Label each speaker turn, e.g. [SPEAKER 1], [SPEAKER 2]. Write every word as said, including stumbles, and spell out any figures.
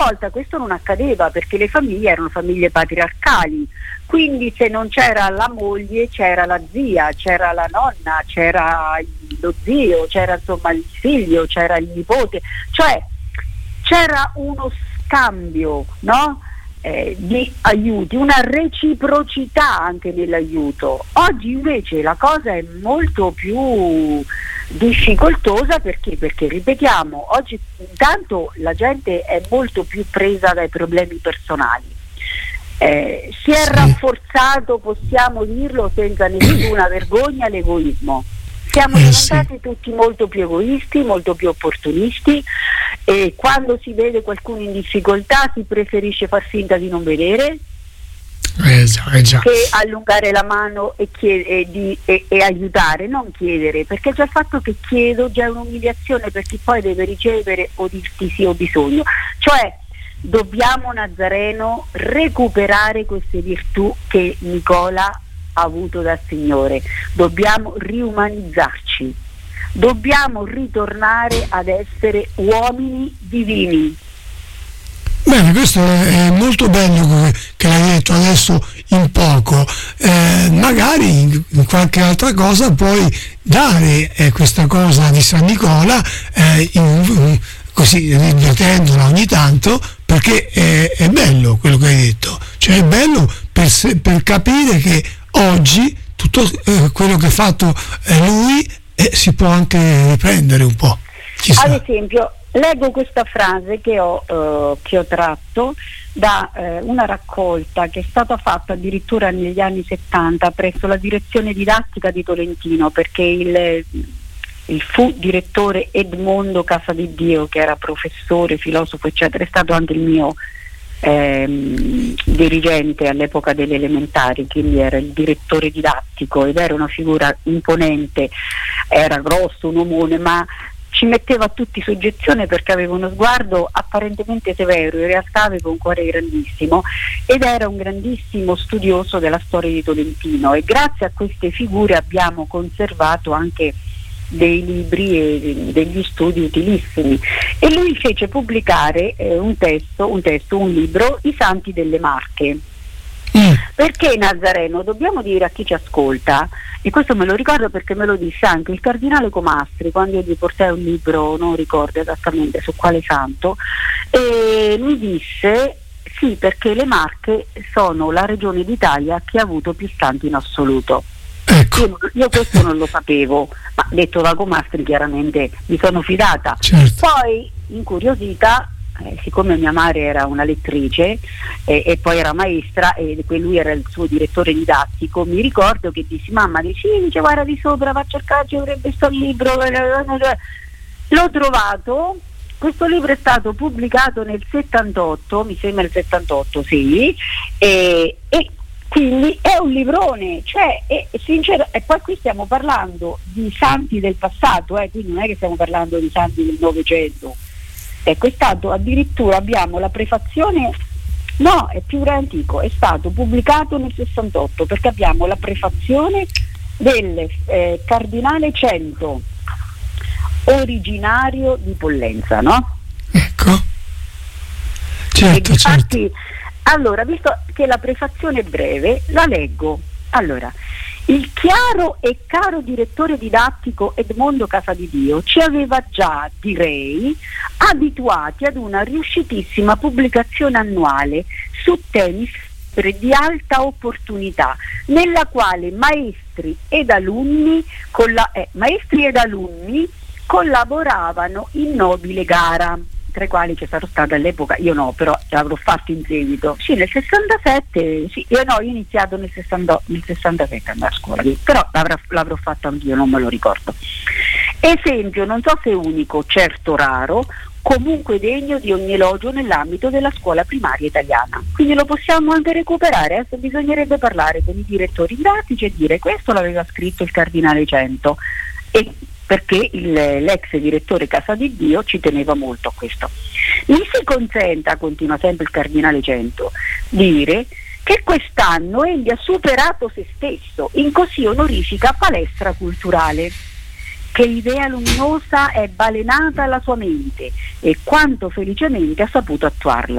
[SPEAKER 1] volta questo non accadeva perché le famiglie erano famiglie patriarcali, quindi se non c'era la moglie c'era la zia, c'era la nonna, c'era lo zio, c'era insomma il figlio, c'era il nipote, cioè c'era uno scambio, no? Eh, di aiuti, una reciprocità anche nell'aiuto. Oggi invece la cosa è molto più difficoltosa perché, perché ripetiamo, oggi intanto la gente è molto più presa dai problemi personali, eh, si è rafforzato, possiamo dirlo senza nessuna vergogna, l'egoismo. Siamo
[SPEAKER 2] eh,
[SPEAKER 1] diventati
[SPEAKER 2] sì.
[SPEAKER 1] tutti molto più egoisti, molto più opportunisti, e quando si vede qualcuno in difficoltà si preferisce far finta di non vedere
[SPEAKER 2] eh già, eh già.
[SPEAKER 1] che allungare la mano e, chied- e, di- e, e aiutare, non chiedere, perché già il fatto che chiedo già è un'umiliazione per chi poi deve ricevere o dirti sì ho bisogno. Cioè dobbiamo, Nazareno, recuperare queste virtù che Nicola ha avuto dal Signore, dobbiamo riumanizzarci, dobbiamo ritornare ad essere uomini divini.
[SPEAKER 2] Bene, questo è molto bello che l'hai detto adesso in poco, eh, magari in, in qualche altra cosa puoi dare eh, questa cosa di San Nicola, eh, in, in, così ripetendola ogni tanto, perché è, è bello quello che hai detto, cioè è bello per, se, per capire che oggi tutto eh, quello che ha fatto eh, lui eh, si può anche riprendere un po'. Chissà.
[SPEAKER 1] Ad esempio, leggo questa frase che ho, eh, che ho tratto da eh, una raccolta che è stata fatta addirittura negli anni settanta presso la direzione didattica di Tolentino, perché il, il fu direttore Edmondo Casabidio, che era professore, filosofo eccetera, è stato anche il mio ehm, dirigente all'epoca delle elementari, quindi era il direttore didattico ed era una figura imponente, era grosso, un omone, ma ci metteva a tutti soggezione perché aveva uno sguardo apparentemente severo, in realtà aveva un cuore grandissimo ed era un grandissimo studioso della storia di Tolentino, e grazie a queste figure abbiamo conservato anche dei libri e degli studi utilissimi, e lui fece pubblicare eh, un testo, un testo, un libro, I Santi delle Marche. Mm. Perché, Nazareno, dobbiamo dire a chi ci ascolta, e questo me lo ricordo perché me lo disse anche il cardinale Comastri quando io gli portai un libro, non ricordo esattamente su quale santo, e mi disse sì, perché le Marche sono la regione d'Italia che ha avuto più santi in assoluto.
[SPEAKER 2] Ecco.
[SPEAKER 1] Io, io questo non lo sapevo, ma detto da Comastri chiaramente mi sono fidata.
[SPEAKER 2] Certo.
[SPEAKER 1] Poi, incuriosita, Eh, siccome mia madre era una lettrice eh, e poi era maestra e lui era il suo direttore didattico, mi ricordo che dissi: mamma, dici, dice, guarda di sopra, va a cercare, ci dovrebbe sto libro. L'ho trovato, questo libro è stato pubblicato nel settantotto, mi sembra il settantotto, sì, e, e quindi è un librone, cioè è, è sincero, e poi qui stiamo parlando di santi del passato, eh, quindi non è che stiamo parlando di santi del Novecento. Ecco, è stato addirittura, abbiamo la prefazione, no, è più antico, è stato pubblicato nel sessantotto, perché abbiamo la prefazione del eh, cardinale Cento, originario di Pollenza, no?
[SPEAKER 2] Ecco, certo,
[SPEAKER 1] infatti,
[SPEAKER 2] certo.
[SPEAKER 1] Allora, visto che la prefazione è breve, la leggo. Allora, il chiaro e caro direttore didattico Edmondo Casabidio ci aveva già, direi, abituati ad una riuscitissima pubblicazione annuale su temi di alta opportunità, nella quale maestri ed alunni, colla- eh, maestri ed alunni collaboravano in nobile gara, tra i quali c'è stato stato all'epoca, io no, però l'avrò fatto in seguito, sì, nel sessantasette, sì, io no, io ho iniziato nel, sessanta, nel sessantasette andare a scuola, però l'avrò, l'avrò fatto anch'io, non me lo ricordo. Esempio, non so se unico, certo raro, comunque degno di ogni elogio nell'ambito della scuola primaria italiana. Quindi lo possiamo anche recuperare, adesso bisognerebbe parlare con i direttori didattici e dire: questo l'aveva scritto il cardinale Cento, e perché il, l'ex direttore Casabidio ci teneva molto a questo. Mi si consenta, continua sempre il cardinale Cento, dire che quest'anno egli ha superato se stesso in così onorifica palestra culturale, che idea luminosa è balenata alla sua mente e quanto felicemente ha saputo attuarla.